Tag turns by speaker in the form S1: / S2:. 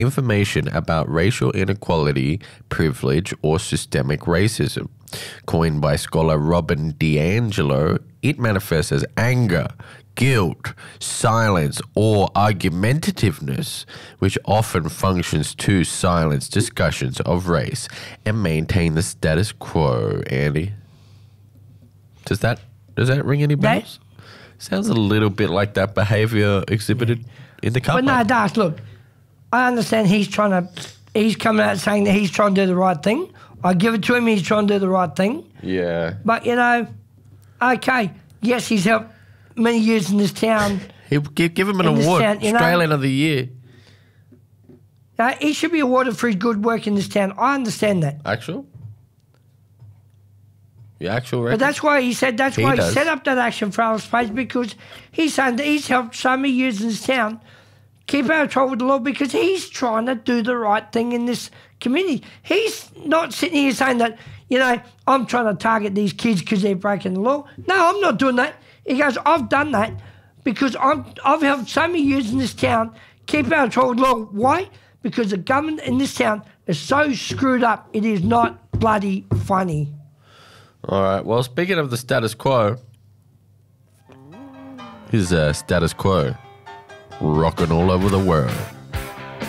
S1: information about racial inequality, privilege, or systemic racism. Coined by scholar Robin DiAngelo, it manifests as anger, guilt, silence, or argumentativeness, which often functions to silence discussions of race and maintain the status quo. Andy, does that ring any bells? Sounds a little bit like that behaviour exhibited in the car park.
S2: But no, it does. Look, I understand he's coming out saying that he's trying to do the right thing. I give it to him, he's trying to do the right thing.
S1: Yeah.
S2: But, okay, yes, he's helped many years in this town.
S1: Give him an award, Australian of the Year.
S2: He should be awarded for his good work in this town. I understand that.
S1: Actual? The actual record?
S2: But that's why he set up that action for Alice Page, because he's saying that he's helped so many years in this town keep out of trouble with the law because he's trying to do the right thing in this community. He's not sitting here saying that, I'm trying to target these kids because they're breaking the law. No, I'm not doing that. He goes, I've done that because I've helped so many years in this town keep out of trouble with the law. Why? Because the government in this town is so screwed up, it is not bloody funny.
S1: All right, well, speaking of the status quo, here's status quo rocking all over the world.